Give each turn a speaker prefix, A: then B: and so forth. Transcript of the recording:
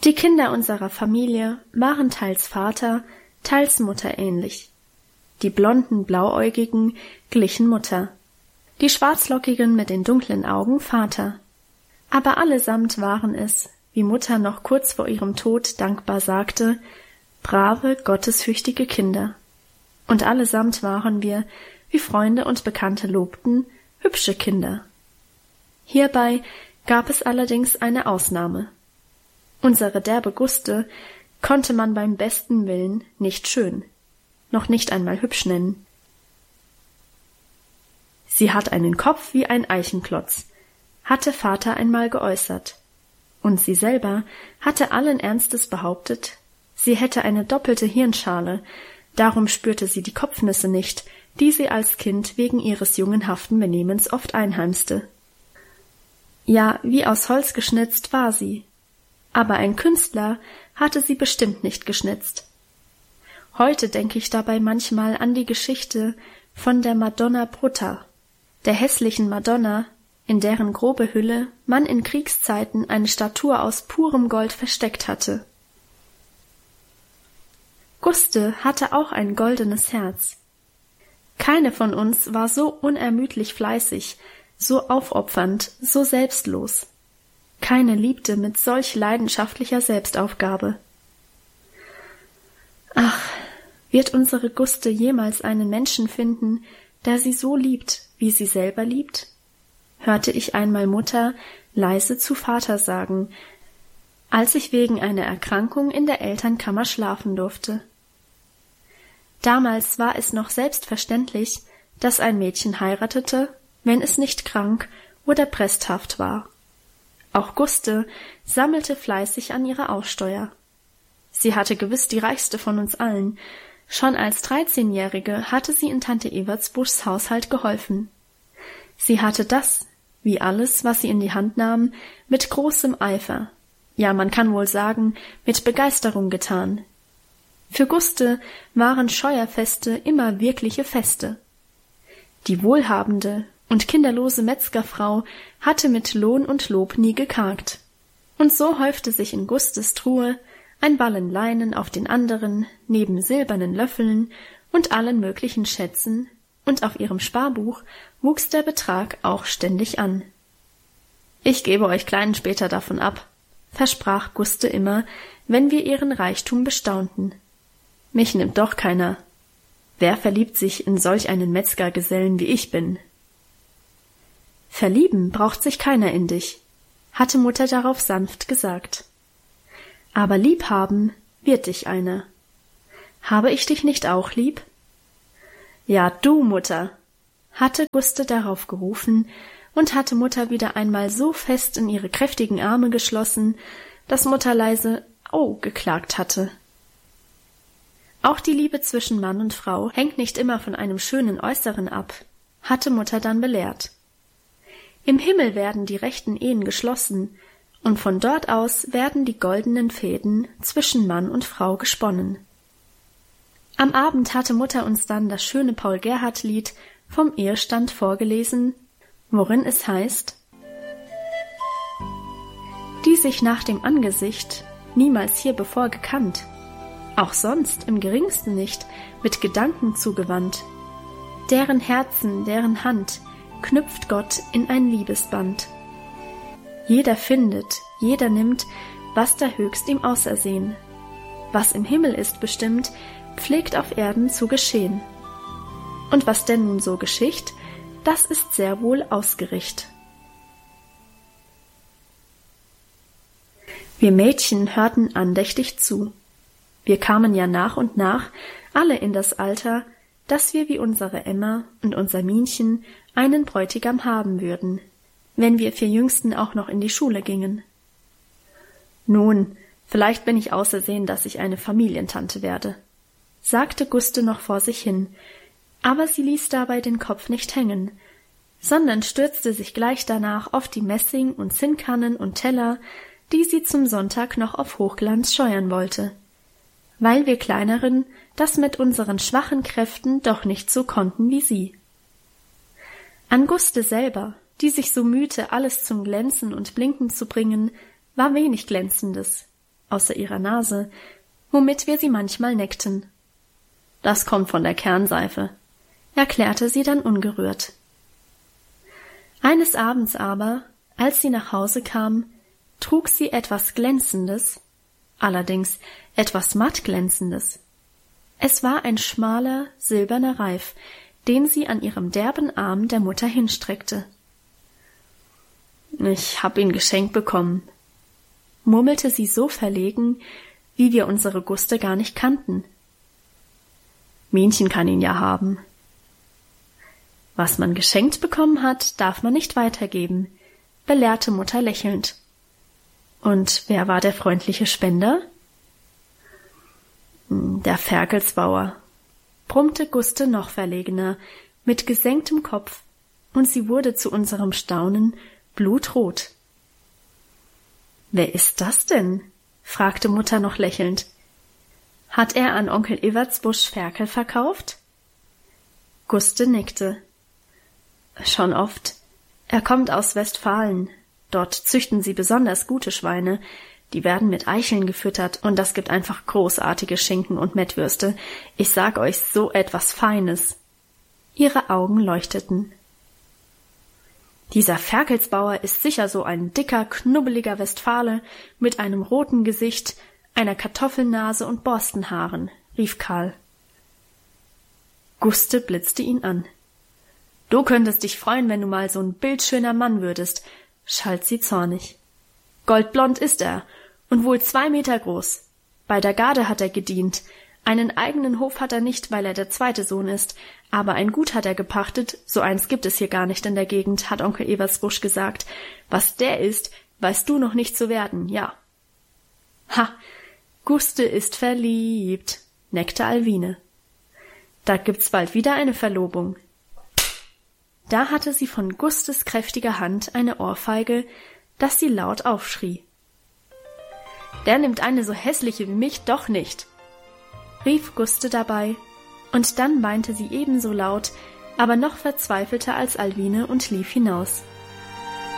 A: Die Kinder unserer Familie waren teils Vater, teils Mutter ähnlich. Die blonden, blauäugigen glichen Mutter, die schwarzlockigen mit den dunklen Augen Vater. Aber allesamt waren es, wie Mutter noch kurz vor ihrem Tod dankbar sagte, brave, gottesfürchtige Kinder. Und allesamt waren wir, wie Freunde und Bekannte lobten, hübsche Kinder. Hierbei gab es allerdings eine Ausnahme. Unsere derbe Guste konnte man beim besten Willen nicht schön, noch nicht einmal hübsch nennen. Sie hat einen Kopf wie ein Eichenklotz, hatte Vater einmal geäußert. Und sie selber hatte allen Ernstes behauptet, sie hätte eine doppelte Hirnschale, darum spürte sie die Kopfnüsse nicht, die sie als Kind wegen ihres jungenhaften Benehmens oft einheimste. Ja, wie aus Holz geschnitzt war sie, aber ein Künstler hatte sie bestimmt nicht geschnitzt. Heute denke ich dabei manchmal an die Geschichte von der Madonna Brutta, der hässlichen Madonna, in deren grobe Hülle man in Kriegszeiten eine Statue aus purem Gold versteckt hatte. Guste hatte auch ein goldenes Herz. Keine von uns war so unermüdlich fleißig, so aufopfernd, so selbstlos. Keine liebte mit solch leidenschaftlicher Selbstaufgabe. Ach, wird unsere Guste jemals einen Menschen finden, der sie so liebt, wie sie selber liebt? Hörte ich einmal Mutter leise zu Vater sagen, als ich wegen einer Erkrankung in der Elternkammer schlafen durfte. Damals war es noch selbstverständlich, dass ein Mädchen heiratete, wenn es nicht krank oder presthaft war. Auch Guste sammelte fleißig an ihrer Aussteuer. Sie hatte gewiss die reichste von uns allen. Schon als 13-Jährige hatte sie in Tante Evertsbuschs Haushalt geholfen. Sie hatte das, wie alles, was sie in die Hand nahm, mit großem Eifer, ja, man kann wohl sagen, mit Begeisterung getan. Für Guste waren Scheuerfeste immer wirkliche Feste. Die wohlhabende und kinderlose Metzgerfrau hatte mit Lohn und Lob nie gekargt. Und so häufte sich in Gustes Truhe ein Ballen Leinen auf den anderen, neben silbernen Löffeln und allen möglichen Schätzen, und auf ihrem Sparbuch wuchs der Betrag auch ständig an. »Ich gebe euch Kleinen später davon ab«, versprach Guste immer, wenn wir ihren Reichtum bestaunten. »Mich nimmt doch keiner. Wer verliebt sich in solch einen Metzgergesellen, wie ich bin?« »Verlieben braucht sich keiner in dich«, hatte Mutter darauf sanft gesagt. »Aber liebhaben wird dich einer. Habe ich dich nicht auch lieb?« »Ja, du, Mutter«, hatte Guste darauf gerufen und hatte Mutter wieder einmal so fest in ihre kräftigen Arme geschlossen, dass Mutter leise »Au« geklagt hatte. Auch die Liebe zwischen Mann und Frau hängt nicht immer von einem schönen Äußeren ab, hatte Mutter dann belehrt. Im Himmel werden die rechten Ehen geschlossen, und von dort aus werden die goldenen Fäden zwischen Mann und Frau gesponnen. Am Abend hatte Mutter uns dann das schöne Paul-Gerhardt-Lied vom Ehestand vorgelesen, worin es heißt: Die sich nach dem Angesicht niemals hier bevor gekannt, auch sonst im geringsten nicht mit Gedanken zugewandt, deren Herzen, deren Hand knüpft Gott in ein Liebesband. Jeder findet, jeder nimmt, was da höchst ihm ausersehen. Was im Himmel ist bestimmt, pflegt auf Erden zu geschehen. Und was denn nun so geschicht, das ist sehr wohl ausgericht. Wir Mädchen hörten andächtig zu. Wir kamen ja nach und nach alle in das Alter, dass wir wie unsere Emma und unser Minchen einen Bräutigam haben würden, wenn wir 4 Jüngsten auch noch in die Schule gingen. Nun, vielleicht bin ich ausersehen, dass ich eine Familientante werde, sagte Guste noch vor sich hin, aber sie ließ dabei den Kopf nicht hängen, sondern stürzte sich gleich danach auf die Messing- und Zinnkannen und Teller, die sie zum Sonntag noch auf Hochglanz scheuern wollte, weil wir Kleineren das mit unseren schwachen Kräften doch nicht so konnten wie sie. An Guste selber, die sich so mühte, alles zum Glänzen und Blinken zu bringen, war wenig Glänzendes, außer ihrer Nase, womit wir sie manchmal neckten. Das kommt von der Kernseife, erklärte sie dann ungerührt. Eines Abends aber, als sie nach Hause kam, trug sie etwas Glänzendes, allerdings etwas mattglänzendes. Es war ein schmaler, silberner Reif, den sie an ihrem derben Arm der Mutter hinstreckte. »Ich hab ihn geschenkt bekommen«, murmelte sie so verlegen, wie wir unsere Guste gar nicht kannten. »Minchen kann ihn ja haben.« »Was man geschenkt bekommen hat, darf man nicht weitergeben«, belehrte Mutter lächelnd. »Und wer war der freundliche Spender?« »Der Ferkelsbauer«, brummte Guste noch verlegener, mit gesenktem Kopf, und sie wurde zu unserem Staunen blutrot. »Wer ist das denn?« fragte Mutter noch lächelnd. »Hat er an Onkel Evertsbusch Ferkel verkauft?« Guste nickte. »Schon oft. Er kommt aus Westfalen. Dort züchten sie besonders gute Schweine. Die werden mit Eicheln gefüttert und das gibt einfach großartige Schinken und Mettwürste. Ich sag euch, so etwas Feines.« Ihre Augen leuchteten. »Dieser Ferkelsbauer ist sicher so ein dicker, knubbeliger Westfale mit einem roten Gesicht, einer Kartoffelnase und Borstenhaaren«, rief Karl. Guste blitzte ihn an. »Du könntest dich freuen, wenn du mal so ein bildschöner Mann würdest«, schalt sie zornig. »Goldblond ist er und wohl 2 Meter groß. Bei der Garde hat er gedient. Einen eigenen Hof hat er nicht, weil er der zweite Sohn ist, aber ein Gut hat er gepachtet, so eins gibt es hier gar nicht in der Gegend, hat Onkel Evertsbusch gesagt. Was der ist, weißt du noch nicht zu werden, ja.« »Ha, Guste ist verliebt«, neckte Alwine. »Da gibt's bald wieder eine Verlobung.« Da hatte sie von Gustes kräftiger Hand eine Ohrfeige, dass sie laut aufschrie. »Der nimmt eine so hässliche wie mich doch nicht«, rief Guste dabei, und dann weinte sie ebenso laut, aber noch verzweifelter als Alwine und lief hinaus.